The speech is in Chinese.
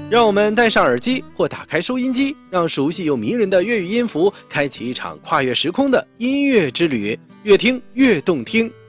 让我们戴上耳机或打开收音机，让熟悉又迷人的粤语音符开启一场跨越时空的音乐之旅，越听越动听。